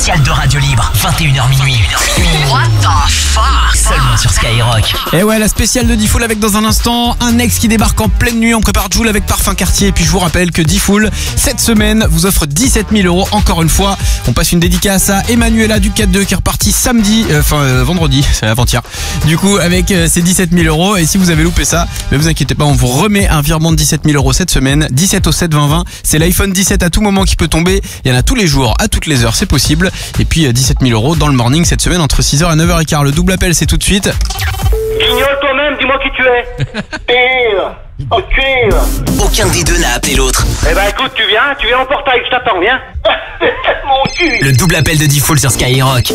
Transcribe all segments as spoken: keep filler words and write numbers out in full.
spéciale de Radio Libre, vingt et une heures minuit. What the fuck? Seulement sur Skyrock. Et ouais, la spéciale de D-Fool avec dans un instant un ex qui débarque en pleine nuit. On prépare Joule avec Parfum Cartier. Et puis je vous rappelle que D-Fool, cette semaine, vous offre dix-sept mille euros. Encore une fois, on passe une dédicace à Emmanuela du quatre deux qui est reparti samedi, euh, enfin euh, vendredi, c'est avant-hier. Du coup, avec euh, ses dix-sept mille euros. Et si vous avez loupé ça, ne vous inquiétez pas, on vous remet un virement de dix-sept mille euros cette semaine. dix-sept au sept vingt vingt. C'est l'iPhone dix-sept à tout moment qui peut tomber. Il y en a tous les jours, à toutes les heures, c'est possible. Et puis euh, dix-sept mille euros dans le morning cette semaine entre six heures et neuf heures quinze. Le double appel, c'est tout de suite. Guignol toi-même, dis-moi qui tu es. Pire. Oh, cuir. Aucun des deux n'a appelé l'autre. Eh ben écoute, tu viens, tu viens en portail, je t'attends, viens. Mon cul. Le double appel de D-Fool sur Skyrock.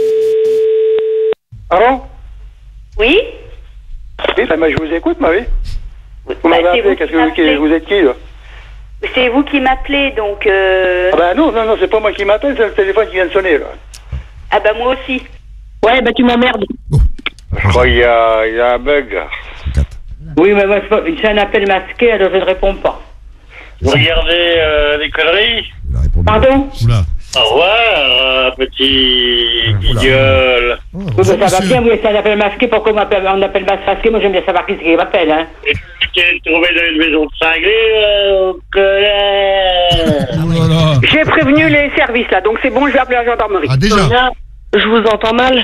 Allô? Oui. Oui, ben, je vous écoute, ma vie. Vous Bah, m'avez c'est appelé, vous qu'est-ce qui que vous, qui- m'appelez. vous êtes qui, là? C'est vous qui m'appelez, donc... Euh... Ah ben non, non, non, c'est pas moi qui m'appelle, c'est le téléphone qui vient de sonner, là. Ah bah moi aussi. Ouais, bah tu m'emmerdes. Je crois qu'il y a, il y a un bug. Oui, mais moi, c'est pas- c'est un appel masqué, alors je ne réponds pas. Vous regardez euh, les conneries? Pardon? Oula. Au revoir, euh, petit guignol. Oui, mais ça va bien, oui, c'est un appel masqué, pourquoi on m'appelle on appelle masqué? Moi, j'aime bien savoir qui c'est qui m'appelle, hein. Et tu t'es trouvé dans une maison de cinglés, euh, connard. Oh là là. J'ai prévenu les services, là, donc c'est bon, je vais appeler la gendarmerie. Ah, déjà. Je vous entends mal.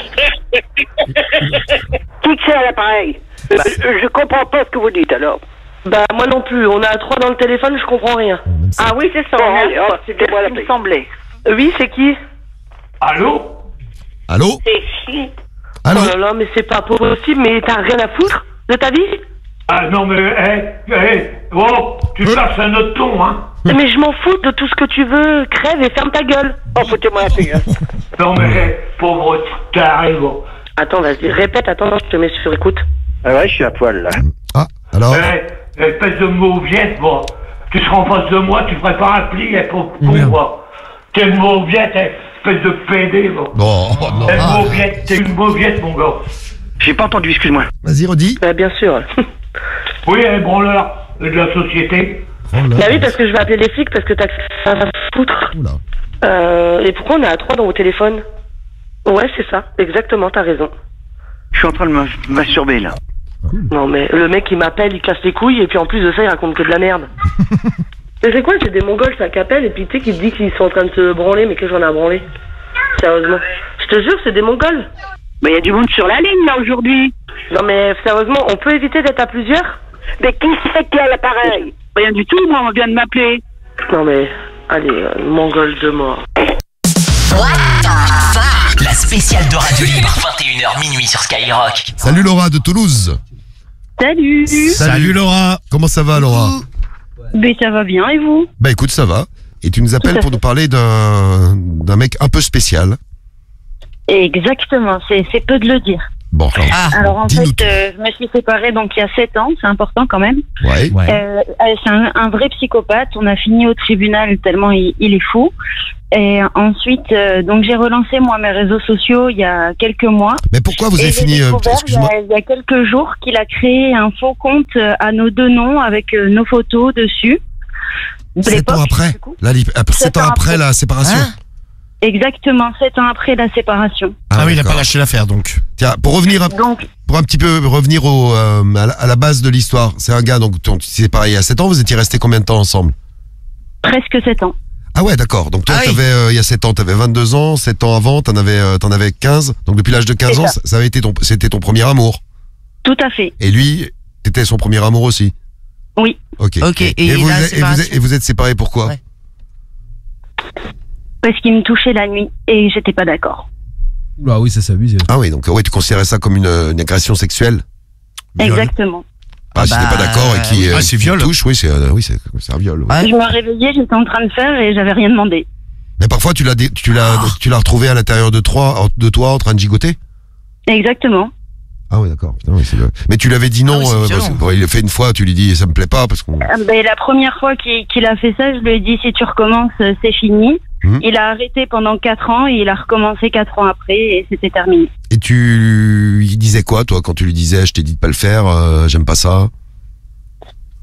Qui c'est à l'appareil? Euh, Je comprends pas ce que vous dites, alors. Bah moi non plus, on a trois dans le téléphone, je comprends rien. Ah oui, c'est ça. Bon, allez, hop, c'était ce qui me semblait. Oui, c'est qui? Allô? Allô? C'est qui? Allô? Oh là là, mais c'est pas possible, mais t'as rien à foutre de ta vie? Ah non, mais, hé, hé, oh, tu passes un autre ton, hein? Mais je m'en fous de tout ce que tu veux, crève et ferme ta gueule. Oh, foutez-moi la paix, hein. Non, mais, hé, pauvre taré, bon. Attends, vas-y, répète, attends, je te mets sur écoute. Ah ouais, je suis à poil, là. Ah, alors? Hé, espèce de mauviette, bon. Tu seras en face de moi, tu ferais pas un pli, hé, pauvre con, Merde. bon. T'es une mauviette, hé, espèce de pédé, bon. Non, oh, non. T'es une Ah, mauviette, t'es une mauviette, mon gars. J'ai pas entendu, excuse-moi. vas-y, redis. Bah bien sûr. Oui, hé, branleur de la société. Oh là. Bah oui, parce que je vais appeler les flics parce que t'as rien à foutre. Oula. Euh, et pourquoi on est à trois dans vos téléphones? Ouais, c'est ça, exactement, t'as raison. Je suis en train de me masturber, là. Non mais le mec il m'appelle, il casse les couilles et puis en plus de ça il raconte que de la merde. Mais c'est quoi, c'est des mongols ça qu'appelle et puis tu sais qu'ils te disent qu'ils sont en train de se branler mais que j'en ai à branler. Sérieusement. Je te jure c'est des mongols. Mais il y a du monde sur la ligne, là, aujourd'hui. Non mais sérieusement, on peut éviter d'être à plusieurs? Mais qui c'est qui a l'appareil? Rien du tout, moi, on vient de m'appeler. Non mais, allez, euh, mongol de mort. What the fuck? La spéciale de Radio Libre, vingt et une heures minuit sur Skyrock. Salut Laura de Toulouse. Salut. Salut Laura. Comment ça va Laura? Ben ça va bien et vous? Bah écoute, ça va. Et tu nous appelles Tout à pour nous parler d'un d'un mec un peu spécial. Exactement, c'est c'est peu de le dire. Bon, alors, Ah, Alors en dis-nous fait, tout. euh, je me suis séparée donc il y a sept ans, c'est important quand même. Ouais. ouais. Euh, euh, c'est un, un vrai psychopathe. On a fini au tribunal tellement il, il est fou. Et ensuite, euh, donc j'ai relancé moi mes réseaux sociaux il y a quelques mois. Mais pourquoi vous Et avez j'ai fini, euh, découvert il y, excuse-moi. a, il y a quelques jours qu'il a créé un faux compte euh, à nos deux noms avec euh, nos photos dessus. De Sept ans l'époque, après, du coup. la li- après- sept Sept ans ans après après. la séparation. Hein? Exactement, sept ans après la séparation. Ah oui, il a d'accord. pas lâché l'affaire donc. Tiens, pour revenir, un- Donc, pour un petit peu revenir au, euh, à, la, à la base de l'histoire, c'est un gars donc tu t'es séparé il y a sept ans. Vous étiez restés combien de temps ensemble? presque sept ans. Ah ouais, d'accord. Donc toi, Ah oui. t'avais, euh, il y a sept ans, t'avais vingt-deux ans. sept ans avant, t'en avais, euh, t'en avais quinze. Donc depuis l'âge de quinze C'est ans, ça. ça, ça avait été ton, c'était ton premier amour. Tout à fait. Et lui, t'étais son premier amour aussi. Oui. Ok. Ok, et vous, la êtes- et, vous, êtes- séparation et vous êtes séparés pourquoi? Ouais. Parce qu'il me touchait la nuit et j'étais pas d'accord. Oula, oui, ça s'est abusé. Ah oui, donc ouais, tu considérais ça comme une, une agression sexuelle. Exactement. Ah, si bah, t'es pas d'accord et qui, ah, euh, c'est qui viol. touche, oui, c'est, euh, oui, c'est, c'est un viol. oui. Ouais. Je me réveillais, j'étais en train de faire et j'avais rien demandé. Mais parfois, tu l'as, dé- tu l'as, tu l'as retrouvé à l'intérieur de toi, de toi, en train de gigoter. Exactement. Ah oui, d'accord. Putain, oui, c'est le- Mais tu l'avais dit non. Ah oui, c'est euh, violent. parce que, bon, il l'a fait une fois. Tu lui dis ça me plaît pas parce qu'on. Ah, ben, la première fois qu'il qu'il a fait ça, je lui ai dit si tu recommences, euh, c'est fini. Mhm. Il a arrêté pendant quatre ans et il a recommencé quatre ans après et c'était terminé. Et tu, il disait quoi toi quand tu lui disais je t'ai dit de pas le faire, euh, j'aime pas ça.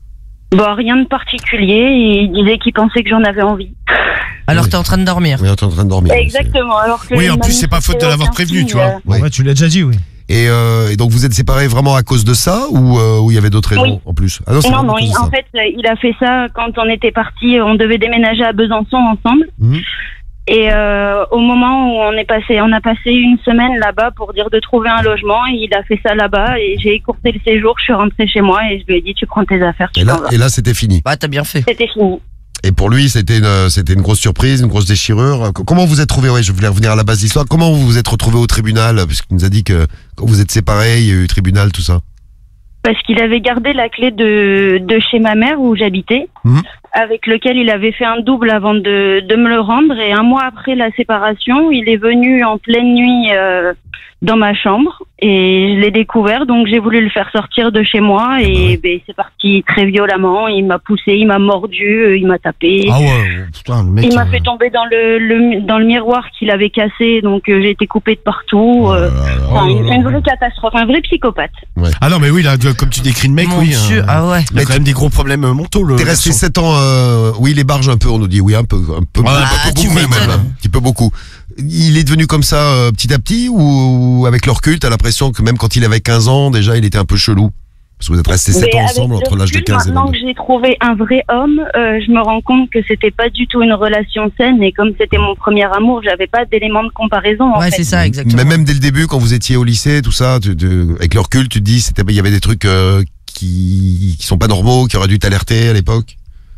Bon, rien de particulier. Et il disait qu'il pensait que j'en avais envie. Alors t'es en train de dormir. Oui, t'es en train de dormir. Exactement. Alors que Oui, en il plus, m'a c'est pas faute de l'avoir aucun prévenu, signe, tu vois. euh, Oui. Ouais, tu l'as déjà dit, oui. Et, euh, et donc vous êtes séparés vraiment à cause de ça ou euh, ou il y avait d'autres raisons Oui. en plus? Ah non, c'est Non, vraiment non, à cause il- de ça. en fait, il a fait ça quand on était partis, on devait déménager à Besançon ensemble. Mhm. Et euh, au moment où on est passé, on a passé une semaine là-bas pour dire de trouver un logement, et il a fait ça là-bas, et j'ai écourté le séjour, je suis rentrée chez moi, et je lui ai dit, tu prends tes affaires, tu Et t'en là, vas. et là c'était fini. Bah t'as bien fait. C'était fini. Et pour lui, c'était une, c'était une grosse surprise, une grosse déchirure. C- Comment vous êtes trouvé? Ouais, je voulais revenir à la base de l'histoire. Comment vous vous êtes retrouvé au tribunal? Puisqu'il nous a dit que quand vous êtes séparés, il y a eu tribunal, tout ça. Parce qu'il avait gardé la clé de, de chez ma mère où j'habitais, Mhm. avec lequel il avait fait un double avant de, de me le rendre. Et un mois après la séparation, il est venu en pleine nuit euh, dans ma chambre et je l'ai découvert. Donc j'ai voulu le faire sortir de chez moi et ben, c'est parti très violemment. Il m'a poussé, il m'a mordu, il m'a tapé. Ah ouais, putain, le mec. Il m'a euh, fait tomber dans le, le dans le miroir qu'il avait cassé, donc euh, j'ai été coupée de partout. euh, enfin, une, une vraie catastrophe, un vrai psychopathe. Ah non, mais oui, là, de- comme tu décris le mec, Mon oui. Dieu, euh, ah ouais. Il a quand même des gros problèmes euh, mentaux, le. T'es resté garçon. sept ans, euh, oui, il ébarge un peu, on nous dit, oui, un peu, un peu, Ouais, un bah, peu tu beaucoup, même, m'étonnes. un petit peu beaucoup. Il est devenu comme ça euh, petit à petit ou, ou avec le recul, t'as l'impression que même quand il avait quinze ans, déjà, il était un peu chelou? Parce que vous êtes restés sept Mais ans avec ensemble le entre l'âge de recul, quinze et maintenant vingt-deux. que j'ai trouvé un vrai homme, euh, je me rends compte que c'était pas du tout une relation saine et comme c'était mon premier amour, j'avais pas d'éléments de comparaison. En Ouais, fait. c'est ça, exactement. Mais même dès le début, quand vous étiez au lycée, tout ça, tu- tu- avec le recul, tu te dis, c'était, il y avait des trucs euh, qui, qui sont pas normaux, qui auraient dû t'alerter à l'époque.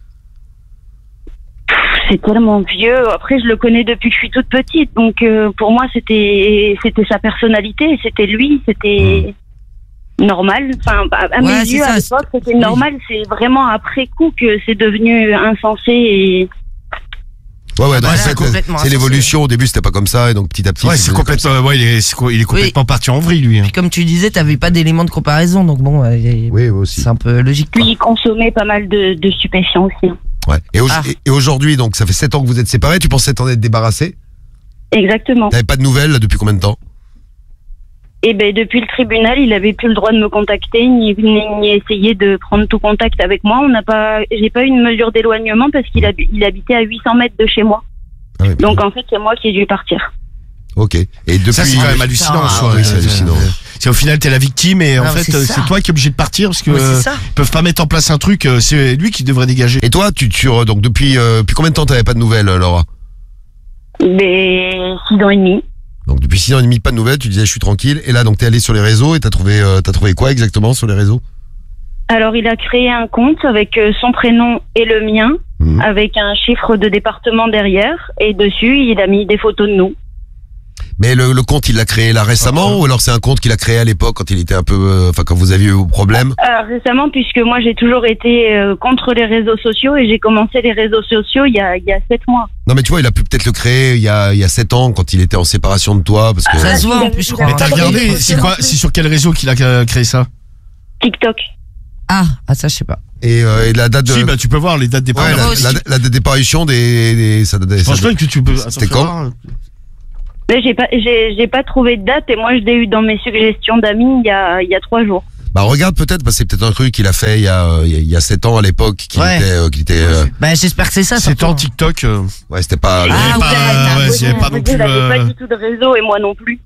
C'est tellement vieux. Après, je le connais depuis que je suis toute petite, donc euh, pour moi, c'était c'était sa personnalité, c'était lui, c'était normal. Enfin, à à Ouais, mes c'est yeux, ça, à c'est- l'époque, c'était oui. normal. C'est vraiment après coup que c'est devenu insensé et Ouais, ouais, donc voilà, en fait, complètement c'est insensé. l'évolution. Au début, c'était pas comme ça, et donc petit à petit. Ouais, c'est c'est devenu comme ça. complètement. Ouais, il est, c'est co- il est complètement parti en vrille, lui. hein. Puis comme tu disais, t'avais pas d'éléments de comparaison, donc bon, euh, Oui, oui, aussi. c'est un peu logique. puis il consommait pas mal de, de stupéfiants aussi. Ouais. Et, au- Ah. et- et aujourd'hui, donc, ça fait sept ans que vous êtes séparés. Tu pensais t'en être débarrassé? Exactement. T'avais pas de nouvelles là, depuis combien de temps? Et ben depuis le tribunal, il avait plus le droit de me contacter ni, ni, ni essayer de prendre tout contact avec moi. On n'a pas, j'ai pas eu une mesure d'éloignement parce qu'il hab- il habitait à huit cents mètres de chez moi. Ah oui, Donc en fait, c'est moi qui ai dû partir. ok. Et depuis. Ça, c'est quand même hallucinant, putain, ça. oui, c'est Euh, hallucinant. euh, C'est au final, t'es la victime et en Ah, fait, c'est euh, ça. c'est toi qui es obligé de partir parce que Ouais, c'est euh, ça. ils peuvent pas mettre en place un truc. euh, C'est lui qui devrait dégager. Et toi, tu, tu, donc, depuis, euh, depuis combien de temps t'avais pas de nouvelles, Laura? Mais six ans et demi. Donc, depuis six ans et demi, pas de nouvelles, tu disais, je suis tranquille. Et là, donc, t'es allé sur les réseaux et t'as trouvé, euh, t'as trouvé quoi exactement sur les réseaux? Alors il a créé un compte avec euh, son prénom et le mien, Mhm. avec un chiffre de département derrière, et dessus il a mis des photos de nous. Mais le, le compte, il l'a créé là récemment, ou alors c'est un compte qu'il a créé à l'époque quand il était un peu, euh, enfin, quand vous aviez eu vos problèmes? Alors, récemment, puisque moi j'ai toujours été euh, contre les réseaux sociaux et j'ai commencé les réseaux sociaux il y a, il y a sept mois. Non, mais tu vois, il a pu peut-être le créer il y a, il y a sept ans quand il était en séparation de toi, parce que. Ça se voit il en a- plus, je il a- crois. Mais t'as Ah, regardé, oui, c'est quoi, c'est sur quel réseau qu'il a euh, créé ça? TikTok. Ah, ah ça, je sais pas. Et, euh, et la date de. Si, bah tu peux voir les dates des Ouais, premières. la, Moi aussi. la, la date d'éparution des, des, ça, ça- Franchement, que tu peux. Attends, C'était fais quand voir. Mais j'ai pas, j'ai, j'ai pas trouvé de date et moi je l'ai eu dans mes suggestions d'amis il y a, il y a trois jours. Bah regarde peut-être, parce que c'est peut-être un truc qu'il a fait il y a, euh, il y a, il y a sept ans à l'époque, qu'il Ouais. était, euh, qu'il était, euh, Bah j'espère que c'est ça. C'est surtout. en TikTok. euh, ouais, c'était pas. Ah, le- ouais, pas- ouais, ouais, c'est pas non plus, Il avait euh, pas du tout de réseau et moi non plus.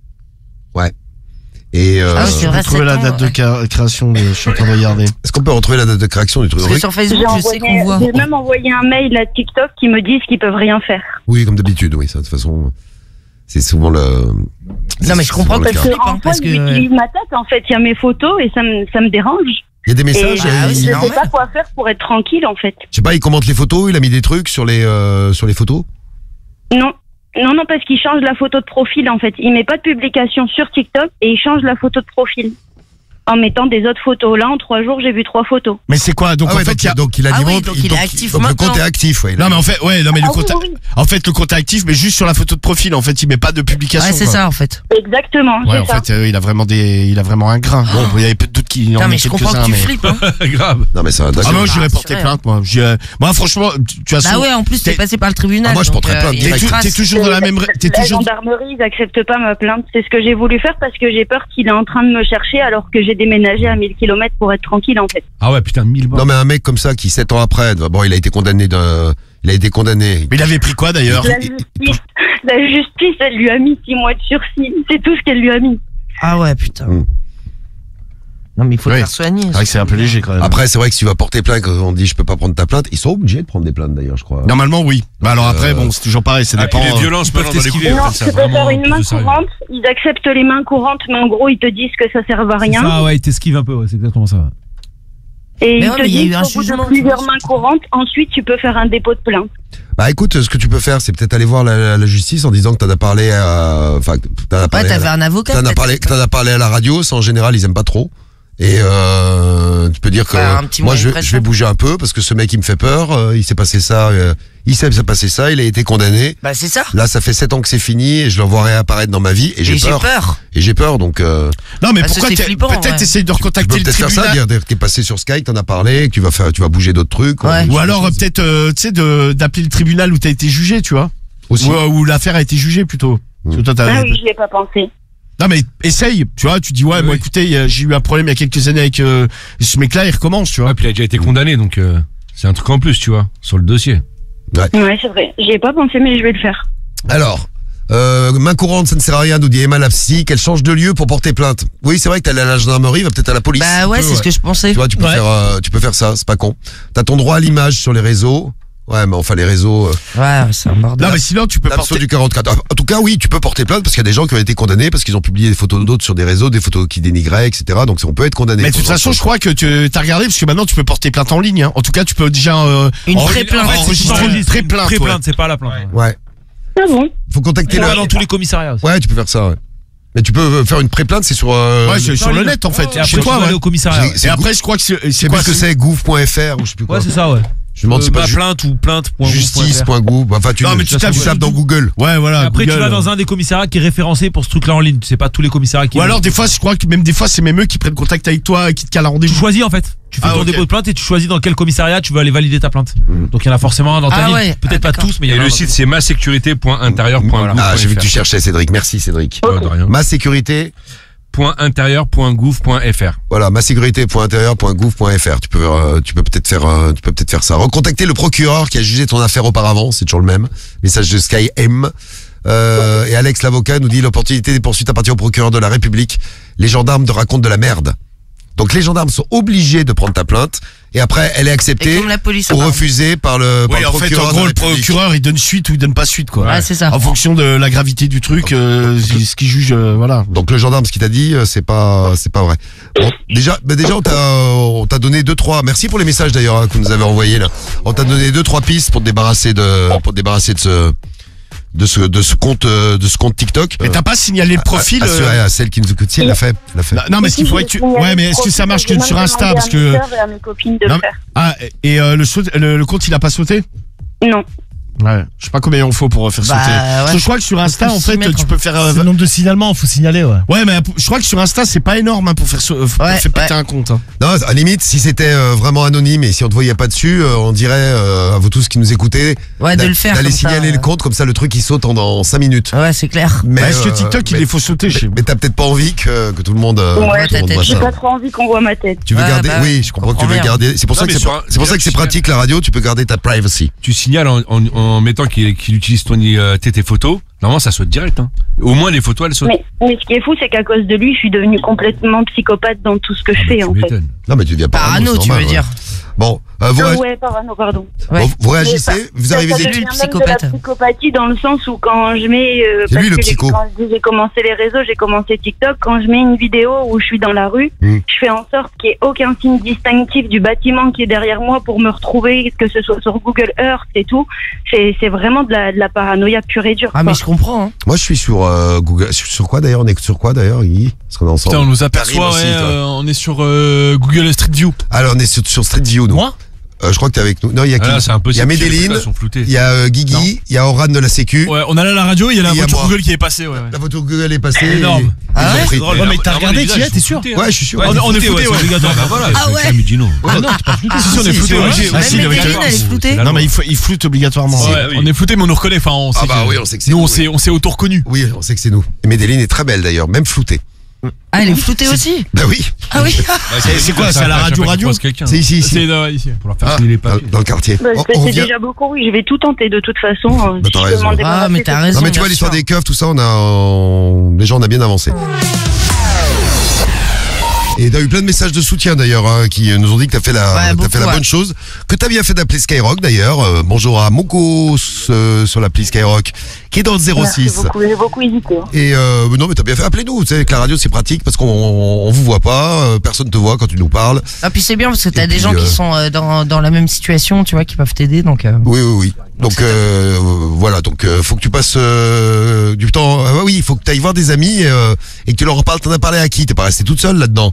Et euh, Ah oui, c'est on vrai, peut trouver sept la ans, date de ouais. ca- création. De, je suis en train de regarder. est-ce qu'on peut retrouver la date de création du truc? Parce que sur J'ai Facebook, je sais envoyé, qu'on voit. j'ai même envoyé un mail à TikTok qui me disent qu'ils peuvent rien faire. Oui, comme d'habitude, oui, ça, de toute façon, c'est souvent le. Non, mais je comprends souvent le que cas. tu- Parce que, en parce fait, que- il utilise ma tête, en fait, il y a mes photos et ça me, ça me dérange. Il y a des Et messages. Bah euh, oui, il- c'est je sais normal. pas quoi faire pour être tranquille, en fait. je sais pas, il commente les photos, il a mis des trucs sur les, euh, sur les photos. Non. Non, non, parce qu'il change la photo de profil, en fait. Il met pas de publication sur TikTok et il change la photo de profil. En mettant des autres photos. Là, en trois jours, j'ai vu trois photos. Mais c'est quoi? Donc Ah en ouais, fait, donc, il y a. donc il a Ah dit oui, bon, donc il est actif donc le compte maintenant. est actif, ouais. il a- Non mais en fait, ouais, non mais le Ah oui, compte. oui. En fait, le compte est actif, mais juste sur la photo de profil. En fait, il met pas de publication. Ouais, c'est quoi. ça en fait. Exactement, Ouais, c'est en ça. fait, euh, il a vraiment des, il a vraiment un grain. Bon, il y avait peu de doutes qu'il en Putain, met mais je comprends quelques-uns, que tu mais. flippes. Hein. Grave. Non mais ça. Ah d'accord. moi, j'irais Ah, porter c'est vrai. plainte, moi. J'ai- Moi, franchement, tu, tu as. Bah son- ouais, en plus, t'es T'es- passé par le tribunal. Ah, moi, je donc, porterais euh, plainte il y a direct. des T'es traces. toujours dans la même. T'es La toujours. gendarmerie, ils acceptent pas ma plainte. C'est ce que j'ai voulu faire parce que j'ai peur qu'il est en train de me chercher alors que j'ai déménagé à mille kilomètres pour être tranquille en fait. Ah ouais, putain, mille balles. Non mais un mec comme ça qui sept ans après, bon il a été condamné d'un, il a été condamné. Mais il avait pris quoi d'ailleurs? La justice, la justice, elle lui a mis six mois de sursis. C'est tout ce qu'elle lui a mis. Ah ouais, putain. Mm. Non, mais il faut Oui. le faire soigner. C'est vrai que c'est un peu léger quand même. Après c'est vrai que si tu vas porter plainte, quand on dit je peux pas prendre ta plainte, ils sont obligés de prendre des plaintes d'ailleurs je crois. Normalement oui. Bah alors après Euh, bon c'est toujours pareil, ça Ah, dépend. puis les euh, violences ils peuvent maintenant dans les t'esquiver. couples, Non, en fait, tu ça peux a vraiment faire une plus main de sérieux. courante. Ils acceptent les mains courantes, mais en gros, ils te disent que ça sert à C'est rien. ça, ouais, il t'esquive un peu, ouais, c'est exactement ça. Et Mais ils ouais, te mais il y a eu disent un qu'au bout jugement, de plusieurs tu vois. mains courantes, ensuite, tu peux faire un dépôt de plainte. Bah écoute, ce que tu peux faire, c'est peut-être aller voir la, la justice en disant que t'en as parlé à, enfin, que t'en as Ouais, parlé. à t'avais la- un avocat. T'en as peut-être. parlé, que t'en as parlé à la radio, ça en général ils aiment pas trop. Et euh, tu peux dire que Faire un petit moi moyen je de vais, je pression. vais bouger un peu parce que ce mec il me fait peur, euh, il s'est passé ça, euh, il s'est passé ça, il a été condamné. Bah, c'est ça. Là ça fait sept ans que c'est fini et je le vois réapparaître dans ma vie et j'ai Et j'ai peur. peur. Et j'ai peur donc euh, Non mais Bah, ça, pourquoi c'est t'es- flippant, peut-être ouais. essayer de tu peux recontacter le peut-être faire ça, tribunal. dire dire que t'es passé sur Skype, t'en as parlé, que tu vas faire, tu vas bouger d'autres trucs. Ouais. Ou alors euh, peut-être euh, tu sais de d'appeler le tribunal où t'as été jugé, tu vois. Aussi. Ou, euh, où l'affaire a été jugée plutôt. Parce que toi, t'as- Ah oui, je l'ai pas pensé. Non mais essaye, tu vois, tu dis ouais, Oui, moi oui. écoutez, euh, j'ai eu un problème il y a quelques années avec euh, ce mec-là, il recommence, tu vois. Ouais, puis il a déjà été condamné, donc euh, c'est un truc en plus, tu vois, sur le dossier. Ouais, c'est vrai. J'y ai pas pensé, mais je vais le faire. Alors, euh, main courante, ça ne sert à rien, nous dit Emma Lapsy, qu'elle change de lieu pour porter plainte. Oui, c'est vrai que t'es allé à la gendarmerie, va peut-être à la police. Bah ouais, Tu peux, c'est ce que je pensais. Tu vois, tu peux Ouais. faire, euh, tu peux faire ça, c'est pas con. T'as ton droit à l'image sur les réseaux. Ouais, mais enfin les réseaux. euh, Ouais, c'est un bordel. Non mais sinon tu peux l'abso porter. du quarante-quatre. En tout cas, oui, tu peux porter plainte parce qu'il y a des gens qui ont été condamnés parce qu'ils ont publié des photos d'autres sur des réseaux, des photos qui dénigraient, et cetera. Donc on peut être condamné. Mais de toute façon, je crois que tu as regardé parce que maintenant tu peux porter plainte en ligne. Hein. En tout cas, tu peux déjà euh, Une en- pré-plainte. en- enregistrer une pré-plainte. ouais. Pré-plainte, c'est pas la plainte. Ouais. Ah bon? Faut contacter C'est la. pas dans tous les commissariats aussi. Ouais, tu peux faire ça. Ouais. Mais tu peux euh, faire une pré-plainte, c'est sur. Euh, Ouais, c'est sur le ligne. net en fait. Et après, Chez tu toi, vas ouais. aller au commissariat. C'est- Et après, je crois que c'est Je c'est sais quoi plus ce que c'est, gouv point f r ou je sais plus quoi. Ouais, c'est ça, ouais. Je me demande Euh, c'est pas ma ju- plainte ou plainte. justice.gouv. Enfin, tu, Non, mais tu tapes- tapes dans Google. Ouais, voilà. Et après, tu Google. vas dans un des commissariats qui est référencé pour ce truc-là en ligne. C'est pas tous les commissariats qui. Ou alors des fois, je crois que même des fois, c'est même eux qui prennent contact avec toi et qui te calent un tu rendez-vous. choisis en fait. Tu fais Ah, ton ok. dépôt de plainte et tu choisis dans quel commissariat tu veux aller valider ta plainte. Donc il y en a forcément un dans ta Ah ville. ouais. Peut-être Ah, pas d'accord. tous, mais il y Et en a. le site c'est ma sécurité point intérieur point gouv point f r. Ah, j'ai vu que tu cherchais Cédric. Merci Cédric. Ouais, de rien. Ma sécurité. Point intérieur point gouv point f r. Voilà, ma sécurité point intérieur point gouv point f r. Tu peux, euh, tu peux peut-être faire, euh, tu peux peut-être faire ça. Recontacter le procureur qui a jugé ton affaire auparavant, c'est toujours le même. Message de Sky M. Euh, et Alex l'avocat nous dit l'opportunité des poursuites appartient au procureur de la République. Les gendarmes te racontent de la merde. Donc les gendarmes sont obligés de prendre ta plainte et après elle est Et acceptée comme la police. ou pardon. refusée par le, par Oui, le en fait, procureur. en de gros, la le République. procureur, il donne suite ou il donne pas suite, quoi. Ouais, c'est ça. En fonction de la gravité du truc, euh, ce qu'il juge, euh, voilà. Donc le gendarme, ce qu'il t'a dit, euh, c'est pas, c'est pas vrai. Bon, déjà, bah déjà, on t'a, on t'a donné deux trois. Merci pour les messages d'ailleurs hein, que vous nous avez envoyés là. On t'a donné deux trois pistes pour te débarrasser de, pour te débarrasser de ce, de ce, de ce compte, euh, de ce compte TikTok. Mais t'as pas signalé le profil. Assuré euh, à celle qui nous écoute. Si, elle l'a fait, elle l'a fait. Non, non, mais ce qu'il faudrait que tu. Ouais, mais est-ce que ça marche que sur Insta, parce que. Et à mes copines de Non, le faire. Ah, et euh, le, saut- le, le compte, il a pas sauté? Non. Ouais. Je sais pas combien il faut pour faire Bah, sauter. ouais. Parce que je crois que sur Insta, Faut en s'y fait, mettre, tu en peux faire. euh, C'est le nombre de signalements, faut signaler, ouais. Ouais, mais je crois que sur Insta, c'est pas énorme hein, pour faire, sau- pour Ouais, faire péter ouais. un compte. Hein. Non, à la limite, si c'était euh, vraiment anonyme et si on te voyait pas dessus, euh, on dirait euh, à vous tous qui nous écoutez, Ouais, de d'a- le faire. d'aller comme ça, signaler euh. le compte comme ça, le truc il saute en, en cinq minutes. Ouais, c'est clair. Mais Est-ce que euh, TikTok, il mais- les faut sauter chez Mais t'as peut-être pas envie que, que tout le monde, euh, Ouais, tout le monde ta voit tête, J'ai ça. pas trop envie qu'on voit ma tête. Tu veux Ouais, garder, bah, oui, je comprends que tu comprends veux bien. garder. C'est pour Non, ça que mais c'est sur pour- un- c'est pour ça que c'est pratique la radio. Tu peux garder ta privacy. Tu signales en, en, en mettant qu'il qu'il utilise ton, euh, tes, tes photos. Normalement, ça saute direct. Hein. Au moins, les photos, elles sautent. Mais, mais ce qui est fou, c'est qu'à cause de lui, je suis devenue complètement psychopathe dans tout ce que je Ah bah, fais, tu en fait. m'étonnes. Non, mais tu deviens parano. Parano, c'est tu normal, veux ouais. dire. Bon, euh, vous, Ah réag- ouais, pardon, pardon. Ouais. vous- vous réagissez, Mais vous ça- arrivez. ça Lui, devient le même psychopathe. de la psychopathie dans le sens où quand je mets euh, C'est lui, parce le que psycho. j'ai- quand je dis j'ai commencé les réseaux, j'ai commencé TikTok, quand je mets une vidéo où je suis dans la rue, Mm. je fais en sorte qu'il n'y ait aucun signe distinctif du bâtiment qui est derrière moi pour me retrouver, que ce soit sur Google Earth et tout. C'est c'est vraiment de la, de la paranoïa pure et dure. Ah, quoi. mais je comprends. Hein. Moi, je suis sur euh, Google. Sur, sur quoi d'ailleurs? On est sur quoi d'ailleurs, Guy? Parce qu'on est ensemble. Putain, on nous Karim aperçoit, aussi, ouais, toi. euh, on est sur euh, Google Street View. Alors, on est sur, sur Street View, nous. Moi Euh, je crois que t'es avec nous. Non, il y a Ah, qui? là, c'est Il y impossible. a Les Medellin, photos, elles sont floutées. il y a euh, Guigui, il y a Oran de la Sécu. Ouais, on a là la radio, il y a la Et il y a voiture moi. Google qui est passée. Ouais, ouais. La photo Google est passée. Énorme. et- et Ah ils ont ouais pris. Drôle. Ouais, mais t'as regardé, tu y es, t'es sûr? Ouais, je suis sûr. Ouais, on est- on est flouté, ouais, c'est obligatoire. Bah voilà, Ah c'est ouais. Camille Dino. Ah non, t'es pas flouté. Si, si, on est Si, flouté, c'est ouais. vrai. j'ai- Ah, Même si, il avait Medellin, été- elle est floutée. Non, mais il, faut, il floute obligatoirement. Ouais, oui. On est flouté, mais on nous reconnaît. Enfin, on Ah sait bah que- oui, on sait que c'est Nous, nous, on oui. s'est on s'est auto-reconnus. Oui, on sait que c'est nous. Et Medellin est très belle d'ailleurs, même floutée. Ah, elle est floutée aussi? Bah oui. Ah oui. C'est c'est quoi, c'est à la radio radio? C'est ici, ici. C'est dans- ici. Pour leur faire Ah, signer les dans, papiers. dans le quartier. Bah, On- c'est on c'est revient- déjà beaucoup, oui. Je vais tout tenter de toute façon. euh, Bah, si t'as je peux raison. m'en Ah, débarrasser, mais t'as c'est- raison. Non mais tu vois bien l'histoire sûr. des keufs, tout ça, on a, on- déjà on a bien avancé. Et t'as eu plein de messages de soutien d'ailleurs hein, qui nous ont dit que t'as fait la, Ouais, t'as beaucoup, fait la ouais. bonne chose, que t'as bien fait d'appeler Skyrock d'ailleurs. Euh, bonjour à Moko euh, sur l'appli Skyrock qui est dans le zéro Merci six. beaucoup, j'ai beaucoup hésité. hein. Et euh, non mais t'as bien fait, appelez-nous. Tu sais que la radio c'est pratique parce qu'on on, on vous voit pas, euh, personne te voit quand tu nous parles. Ah, puis c'est bien parce que t'as Et des puis, gens euh, qui sont euh, dans, dans la même situation, tu vois, qui peuvent t'aider, donc. euh, Oui oui oui. Donc euh, voilà, donc euh, faut que tu passes euh, du temps. Ah oui, il faut que tu ailles voir des amis euh, et que tu leur en parles. T'en as parlé à qui? T'es pas resté toute seule là-dedans?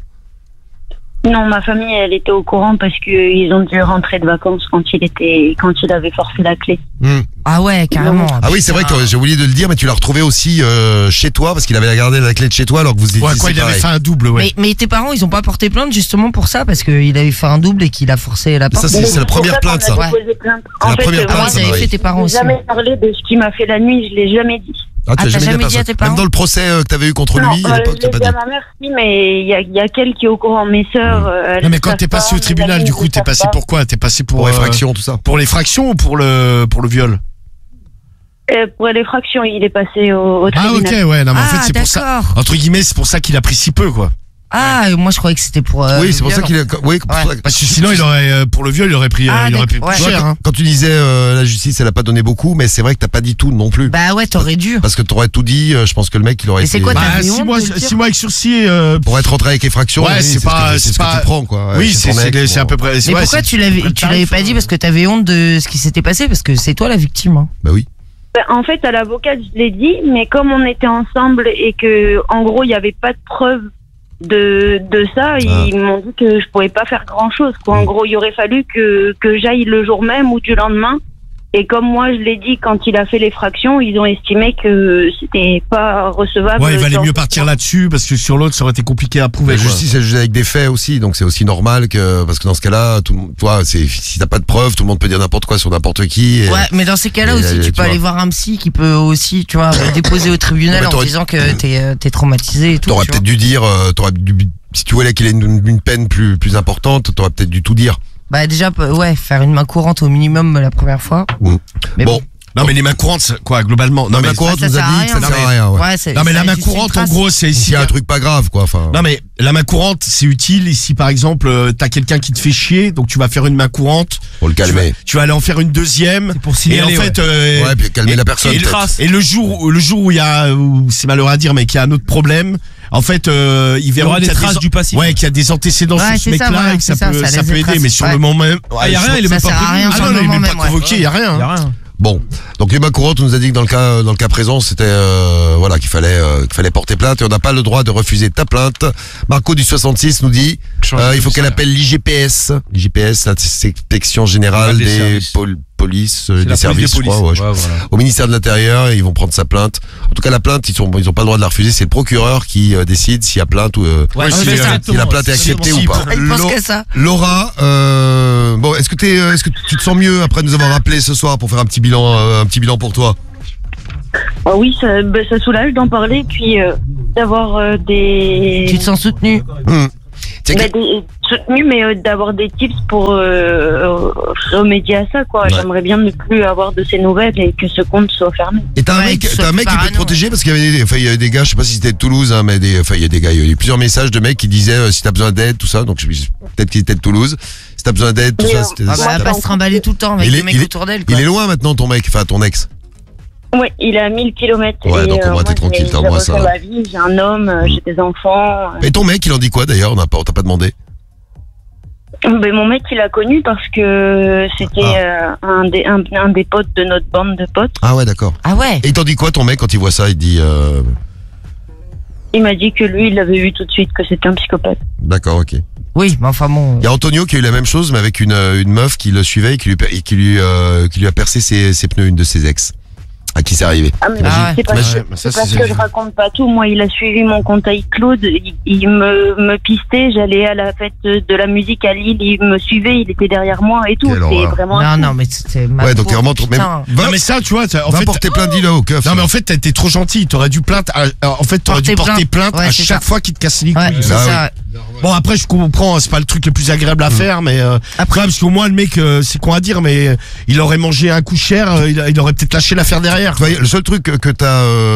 Non, ma famille, elle était au courant parce qu'ils ont dû rentrer de vacances quand il était, quand il avait forcé la clé. Hmm. Ah ouais, carrément. Ah oui, c'est vrai que j'ai oublié de le dire, mais tu l'as retrouvé aussi euh, chez toi parce qu'il avait gardé la clé de chez toi alors que vous étiez Ouais, quoi, il avait séparés. fait un double, ouais. Mais, mais tes parents, ils ont pas porté plainte justement pour ça parce qu'il avait fait un double et qu'il a forcé la Mais ça, porte. c'est c'est la première plainte, ça. On a déposé plainte. C'est En la fait, première euh, plainte, moi, ça, t'avais Marie. fait tes parents j'ai aussi. jamais parlé de ce qui m'a fait la nuit, je l'ai jamais dit. Ah, tu Ah, l'as t'as jamais, jamais dit dit à à tes personne. Même parents dans le procès euh, que t'avais eu contre Non, lui, à euh, l'époque, je t'as l'ai pas dit dit. à ma mère, oui, mais il y a, il y a qu'elle qui est au courant. Mes sœurs, euh, elles Non, mais le quand savent t'es passé pas, au tribunal, mes du amis coup, le t'es savent passé pas. pour quoi? T'es passé pour. Pour euh, effraction, tout ça. Pour l'effraction ou pour le, pour le viol? Euh, Pour l'effraction, il est passé au, au Ah, tribunal. ok, ouais, non, mais en Ah, fait, c'est pour ça. d'accord. Entre guillemets, c'est pour ça qu'il a pris si peu, quoi. Ah, moi je croyais que c'était pour. euh, Oui, c'est pour ça viol. qu'il est. Oui, pour Ouais. ça que- Parce que sinon, il aurait, euh, pour le viol, il aurait pris, euh, Ah, il aurait pris d'accord, plus ouais. cher, quand, hein. quand tu disais euh, la justice, elle a pas donné beaucoup, mais c'est vrai que t'as pas dit tout non plus. Bah ouais, t'aurais dû. Parce que t'aurais tout dit, euh, je pense que le mec il aurait Mais c'est été. quoi, Bah, t'avais six honte mois, de le dire six mois avec sursis, euh, Pour être rentré avec effraction, Ouais, oui, c'est ce pas- que- c'est c'est ce pas- que tu prends quoi. Ouais, oui, c'est c'est, ton c'est, mec, c'est bon. à peu près, c'est- Mais ouais, pourquoi c'est- tu l'avais, tu l'avais pas dit parce que t'avais honte de ce qui s'était passé parce que c'est toi la victime. Hein. Bah oui. Ben, en fait, à l'avocate, je l'ai dit, mais comme on était ensemble et que, en gros, il n'y avait pas de preuve de, de ça, Ah. ils m'ont dit que je pouvais pas faire grand chose, quoi. En gros, il aurait fallu que, que j'aille le jour même ou du lendemain. Et comme moi, je l'ai dit quand il a fait l'effraction, ils ont estimé que c'était pas recevable. Ouais, il valait dans- mieux partir là-dessus parce que sur l'autre, ça aurait été compliqué à prouver. La quoi. justice elle juge avec des faits aussi, donc c'est aussi normal que parce que dans ce cas-là, tout, le monde- toi, c'est si t'as pas de preuves, tout le monde peut dire n'importe quoi sur n'importe qui. et- Ouais, mais dans ces cas-là et, aussi, euh, tu tu peux vois. aller voir un psy qui peut aussi, tu vois, déposer au tribunal Ouais, en t'aurais- disant que t'es, euh, t'es traumatisé et tout. T'aurais tu peut-être vois. dû dire, euh, t'aurais dû, si tu voulais qu'il ait une, une peine plus plus importante, t'aurais peut-être dû tout dire. Bah déjà, peu- ouais, faire une main courante au minimum la première fois. Mm. Mais Bon, Non, mais les mains courantes, c'est- quoi, globalement. Non, la mais, main courante Ah, ça nous a sert à dit que ça rien. sert à Non, rien. Ouais. Ouais, c'est- non, mais ça la main laisse juste une courante, en trace. gros, c'est S'il ici. y a un truc pas grave, quoi. Enfin. Non, mais la main courante, c'est utile si par exemple, euh, t'as quelqu'un qui te fait chier, donc tu vas faire une main courante. Pour le Tu vas, calmer. tu vas aller en faire une deuxième. C'est pour Et signaler, en fait, euh, Ouais, puis calmer et- la personne. et, peut-être. et le jour, où- le jour où il y a, où c'est malheureux à dire, mais qu'il y a un autre problème, en fait, euh, ils Il y verront aura des qu'il y a traces des, du passif. ouais, qu'il y a des antécédents Ouais, sur ce c'est ça, mec-là voilà, et que ça c'est ça, peut, ça ça laisse peut des aider, traces. mais sur Ouais. le moment même. Ah, y a rien, il est Ça même pas sert à prévenu. rien Ah sur non, le il est moment même pas même, ouais. convoqué, il y a rien. Y hein. a rien. Bon, donc les mains courantes, on nous a dit que dans le cas, dans le cas présent, c'était euh, voilà qu'il fallait, euh, qu'il fallait porter plainte et on n'a pas le droit de refuser ta plainte. Marco du soixante-six nous dit, euh, il faut qu'elle appelle l'I G P S, l'I G P S, l'inspection générale Des des, services. pol- polices, euh, C'est des la police services, des je crois, polices. ouais, je- Ouais, voilà. au ministère de l'Intérieur, ils vont prendre sa plainte. En tout cas, la plainte, ils sont, ils ont pas le droit de la refuser. C'est le procureur qui euh, décide s'il y a plainte ou euh, Ouais, si, c'est euh, ça. si la plainte est acceptée Si, ou pas. Il pense Lo- que ça. Laura, euh, bon, est-ce que t'es, est-ce que tu te sens mieux après nous avoir appelé ce soir pour faire un petit bilan, euh, un petit bilan pour toi? Ah oui, ça, ben, ça soulage d'en parler, puis euh, d'avoir euh, des. Tu te sens soutenu. Hum. Tu sais que- Ben, des soutenu, mais euh, d'avoir des tips pour euh, euh, remédier à ça, quoi. Ouais. J'aimerais bien ne plus avoir de ces nouvelles et que ce compte soit fermé. Et t'as un Ouais, mec, que ce t'as soit un mec qui peut parano. te protéger parce qu'il y avait des, enfin, il y avait des gars, je sais pas si c'était de Toulouse, hein, mais des, enfin, il y a des gars, il y a eu plusieurs messages de mecs qui disaient euh, si t'as besoin d'aide, tout ça, donc je- peut-être qu'il était de Toulouse, si t'as besoin d'aide, tout Mais, ça, euh, c'était, Ah si bah, t'as- pas se trimballer tout le temps avec Il est- les mecs il est- autour d'elle. il quoi. est loin maintenant ton mec, enfin ton ex. Ouais, il est à mille kilomètres. Ouais, et, donc au moins, t'es moi, tranquille, j'ai- t'as au j'ai moins refait ça. ma vie, j'ai un homme, euh, j'ai des enfants. euh. Et ton mec, il en dit quoi d'ailleurs? On n'a pas, on t'a pas demandé. Ben, mon mec, il a connu parce que c'était euh, un, des, un, un des potes de notre bande de potes. Ah ouais, d'accord. Ah ouais. Et il t'en dit quoi ton mec quand il voit ça? Il te dit, euh, Il m'a dit que lui, il l'avait vu tout de suite, que c'était un psychopathe. d'accord, ok. Oui, mais enfin bon. Il y a Antonio qui a eu la même chose, mais avec une, euh, une meuf qui le suivait et qui lui, per- et qui lui, euh, qui lui a percé ses, ses pneus, une de ses ex. à qui c'est arrivé. Ah, mais Imagine- c'est parce, imagine- que, c'est parce que je raconte pas tout. Moi, il a suivi mon compte iCloud. Il, il me, me pistait. J'allais à la fête de la musique à Lille. Il me suivait. Il était derrière moi et tout. Quelle C'est horreur. vraiment. Non, non, mais c'était ma Ouais, donc t'es pauvre, vraiment trop. Même, putain. va, Non mais ça tu vois t'as- en va fait porter plainte, dis-le au keuf. non mais en fait t'as été trop gentil, t'aurais dû plainte à- en fait t'aurais dû Porter porter plainte. plainte Ouais, à c'est chaque ça. fois qu'il te casse les couilles. Ouais, c'est Ah ça. Bon après je comprends, c'est pas le truc le plus agréable à faire, mais euh, après parce qu'au moins le mec euh, c'est con à dire, mais euh, il aurait mangé un coup cher, euh, il, il aurait peut-être lâché l'affaire derrière. Tu vois, le seul truc que, que t'as,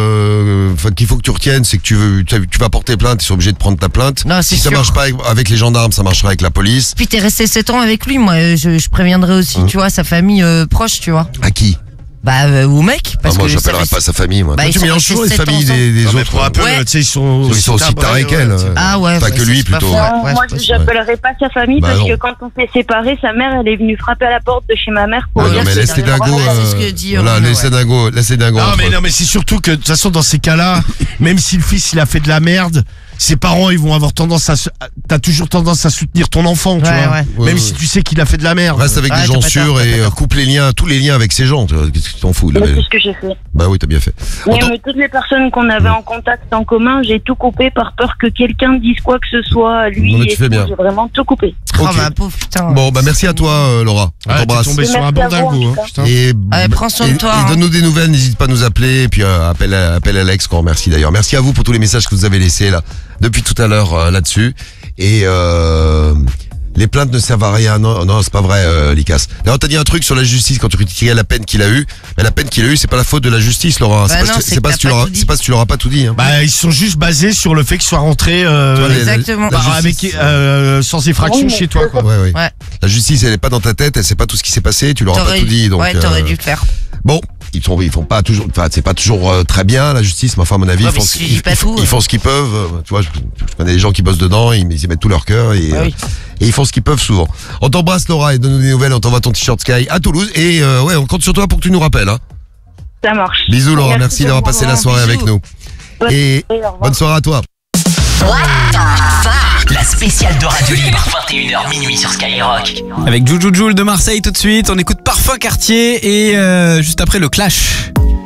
euh, enfin, qu'il faut que tu retiennes, c'est que tu veux, tu, tu vas porter plainte, ils sont obligés de prendre ta plainte. Non, c'est si ça sûr. marche pas avec, avec les gendarmes, ça marchera avec la police. Puis t'es resté sept ans avec lui, moi euh, je, je préviendrai aussi, Hum. tu vois, sa famille euh, proche, tu vois. À qui? Bah euh, au mec, Ah, parce moi, que j'appellerai ça pas fait- sa famille, moi. Bah, Toi, ils tu sont mélanges restés toujours les sept ans familles des, des Non, mais autres. pour un peu, Ouais. tu sais ils sont Ils sont aussi tabrés, tarés ouais, qu'elle. tu sais. Ah ouais, Pas ouais, que ça, lui, c'est pas plutôt. faux. Non, Ouais, moi, c'est pas faux. j'appellerai pas sa famille Bah, parce non. que quand on s'est séparés, sa mère, elle est venue frapper à la porte de chez ma mère pour Ouais, dire non, mais que laisse les j'avais dingos. vraiment- c'est ce euh, que dit Voilà, Renaud, laisse les ouais. dingos, laisse les dingos. Non entre mais eux. non mais c'est surtout que de toute façon dans ces cas-là, même si le fils il a fait de la merde, ses parents ils vont avoir tendance à, se- à- t'as toujours tendance à soutenir ton enfant, tu Ouais, vois. ouais. Ouais, Même ouais. si tu sais qu'il a fait de la merde. Reste avec Ouais, des t'as gens pas sûrs tort, t'as et pas euh, tort. coupe les liens, tous les liens avec ces gens. tu vois, Qu'est-ce que tu t'en fous, là, Mais mais- c'est ce que j'ai fait. Bah oui, t'as bien fait. Mais, Attends. mais toutes les personnes qu'on avait en contact en commun, j'ai tout coupé par peur que quelqu'un dise quoi que ce soit à lui. Non, mais tu et fais tout. bien. J'ai vraiment tout coupé. Oh Ok. ma pauvre putain. Bon, bah merci à toi, euh, Laura. On Ouais, t'es t'embrasse. tombé sur un Merci à bon vous, dingo, en hein, tout cas. putain. Et, Allez, prends soin de et- toi, et hein. donne-nous des nouvelles, n'hésite pas à nous appeler. Et puis euh, appelle, appelle Alex, qu'on remercie d'ailleurs. Merci à vous pour tous les messages que vous avez laissés là depuis tout à l'heure euh, là-dessus. Et euh, les plaintes ne servent à rien. Non, non, c'est pas vrai, euh, Likas. D'ailleurs, t'as dit un truc sur la justice quand tu critiquais la peine qu'il a eue. Mais la peine qu'il a eue, c'est pas la faute de la justice, Laura. Bah c'est non, parce que- c'est c'est que pas t'as si tu pas leur, tout dit. c'est pas si tu leur as pas tout dit. Hein. Bah ils sont juste basés sur le fait qu'il soit rentré euh, Tu vois, les- Exactement. la bah, avec justice, euh, sans effraction Oui, mais chez toi quoi. Ouais, ouais. Ouais. La justice, elle est pas dans ta tête, elle sait pas tout ce qui s'est passé, tu leur as pas T'aurais- tout dit. Donc, ouais, t'aurais euh, dû le faire. Bon, ils sont, ils font pas toujours, enfin, c'est pas toujours euh, très bien la justice, mais enfin, à mon avis, Ouais, ils, font mais ce, si tu dis ils, pas ils font- tout, ils euh. font ce qu'ils peuvent. euh, Tu vois, je, je connais des gens qui bossent dedans, ils, ils y mettent tout leur cœur et, Ah euh, oui. et ils font ce qu'ils peuvent souvent. On t'embrasse, Laura, et donne-nous des nouvelles. On t'envoie ton t-shirt Sky à Toulouse et euh, ouais, on compte sur toi pour que tu nous rappelles. Hein. Ça marche. Bisous, Laura, merci, de d'avoir m'avoir passé la envoyé. soirée avec nous. Bonne Et soirée, au revoir. bonne soirée à toi. La spéciale de Radio Libre, vingt et une heures minuit sur Skyrock. Avec Juju Joule de Marseille tout de suite. On écoute Parfum Quartier et euh, juste après le Clash.